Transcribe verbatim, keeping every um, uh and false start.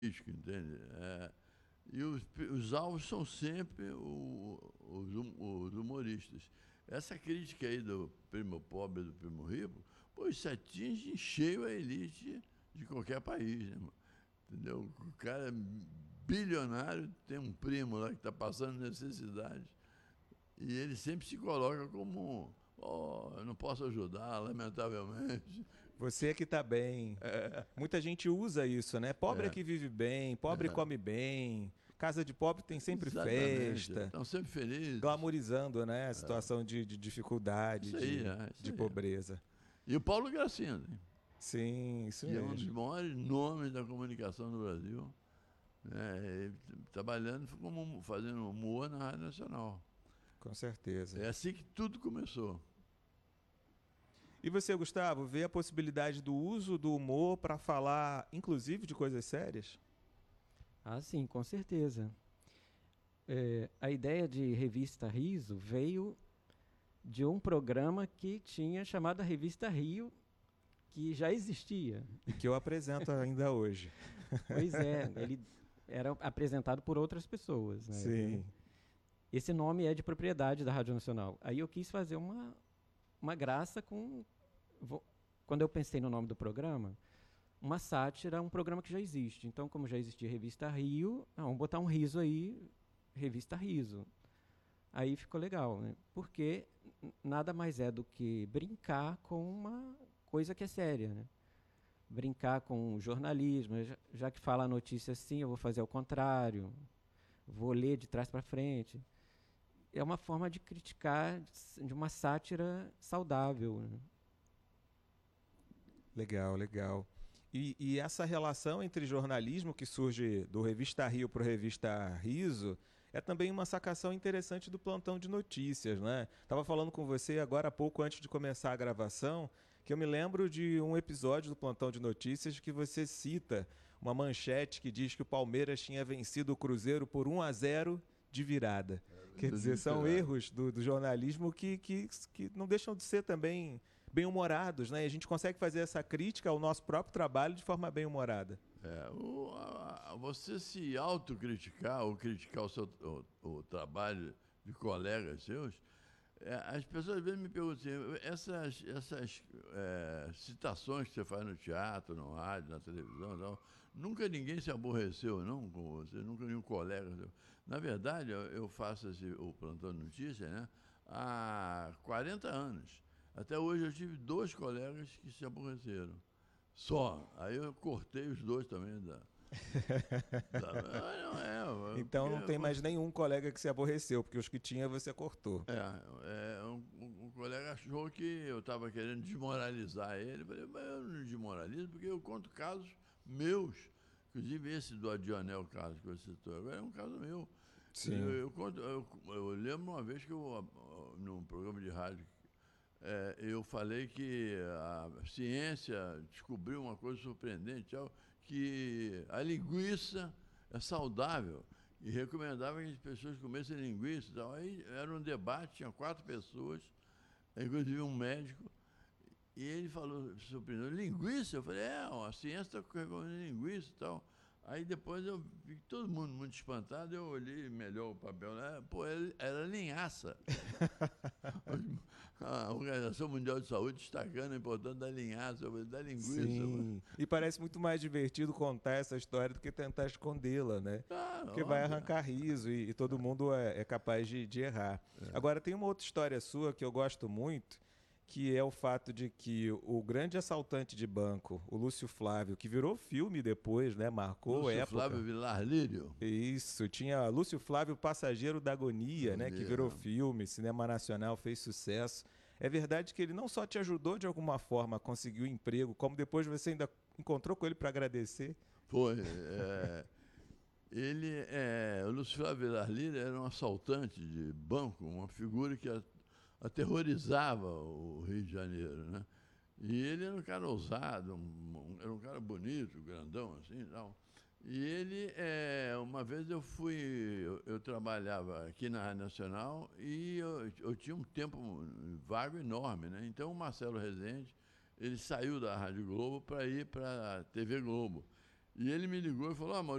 entende? É, e os, os alvos são sempre o, os, os humoristas. Essa crítica aí do primo pobre e do primo rico, pô, isso atinge em cheio a elite de qualquer país, né, mano? Entendeu? O cara é bilionário, tem um primo lá que está passando necessidade, e ele sempre se coloca como, oh, eu não posso ajudar, lamentavelmente. Você é que está bem. É, Muita gente usa isso, né? Pobre é é, que vive bem, pobre é, come bem, casa de pobre tem sempre exatamente. festa, Estão sempre felizes. glamorizando, né, a situação de, de dificuldade, Isso aí, de, é, isso de aí. pobreza. E o Paulo Gracindo, hein, Sim, isso que é um dos mesmo. maiores nomes da comunicação no Brasil, né, ele, trabalhando como fazendo humor na Rádio Nacional. Com certeza. É assim que tudo começou. E você, Gustavo, vê a possibilidade do uso do humor para falar, inclusive, de coisas sérias? Ah, sim, com certeza. É, a ideia de revista Riso veio de um programa que tinha chamado a Revista Rio, que já existia. E que eu apresento ainda hoje. Pois é, ele era apresentado por outras pessoas, né? Sim. Esse nome é de propriedade da Rádio Nacional. Aí eu quis fazer uma, uma graça com... vou- Quando eu pensei no nome do programa, uma sátira a um programa que já existe. Então, como já existia a Revista Rio, ah, vamos botar um riso aí, Revista Riso. Aí ficou legal, né? Porque n- nada mais é do que brincar com uma coisa que é séria, né? Brincar com o jornalismo, já, já que fala a notícia assim, eu vou fazer ao contrário, vou ler de trás para frente. É uma forma de criticar, de uma sátira saudável, né? Legal, legal. E, e essa relação entre jornalismo que surge do Revista Rio para o Revista Riso é também uma sacação interessante do plantão de notícias, né? Tava falando com você agora há pouco, antes de começar a gravação, que eu me lembro de um episódio do plantão de notícias que você cita uma manchete que diz que o Palmeiras tinha vencido o Cruzeiro por um a zero de virada. Quer dizer, são erros do, do jornalismo que, que, que não deixam de ser também bem-humorados, né? E a gente consegue fazer essa crítica ao nosso próprio trabalho de forma bem-humorada. É, o, a- a- você se autocriticar ou criticar o seu o, o trabalho de colegas seus, é, as pessoas às vezes me perguntam assim, essas, essas é, citações que você faz no teatro, no rádio, na televisão, tal, nunca ninguém se aborreceu, não, com você, nunca nenhum colega. seu. Na verdade, eu, eu faço esse, o Plantão de Notícias, né, há quarenta anos. Até hoje eu tive dois colegas que se aborreceram. Só. Aí eu cortei os dois também da. da não, não é, Então porque não tem mais nenhum colega que se aborreceu, porque os que tinha você cortou. é, é, um, um- um colega achou que eu estava querendo desmoralizar ele. Eu falei, mas eu não desmoralizo, porque eu conto casos meus. Inclusive esse do Adionel Carlos que você citou agora é um caso meu. Eu, Sim. eu, conto, eu, eu lembro uma vez que eu, num programa de rádio, é, eu falei que a ciência descobriu uma coisa surpreendente, ó, que a linguiça é saudável e recomendava que as pessoas comessem linguiça. Então, aí era um debate, tinha quatro pessoas, inclusive um médico, e ele falou, surpreendeu, linguiça? Eu falei, é, a ciência está recomendando linguiça e tal. Aí depois eu vi todo mundo muito espantado, eu olhei melhor o papel, né? Pô, era linhaça. A Organização Mundial de Saúde destacando a importância da linhaça, da linguiça. Sim. E parece muito mais divertido contar essa história do que tentar escondê-la, né? Ah, Porque vai óbvio. arrancar riso e, e todo mundo é, é capaz de, de errar. Agora, tem uma outra história sua que eu gosto muito, que é o fato de que o grande assaltante de banco, o Lúcio Flávio, que virou filme depois, né? Marcou Lúcio época. Flávio Vilar Lírio. Isso, tinha Lúcio Flávio Passageiro da Agonia, né, que virou filme, cinema nacional, fez sucesso. É verdade que ele não só te ajudou de alguma forma a conseguir o emprego, como depois você ainda encontrou com ele para agradecer. Foi. É, ele, é, o Lúcio Flávio Vilar Lírio era um assaltante de banco, uma figura que a- aterrorizava o Rio de Janeiro, né? E ele era um cara ousado, um- um- era um cara bonito, grandão, assim e tal. E ele, é, uma vez eu fui, eu, eu trabalhava aqui na Rádio Nacional e eu, eu tinha um tempo vago enorme, né? Então o Marcelo Rezende, ele saiu da Rádio Globo para ir para a T V Globo. E ele me ligou e falou, ah,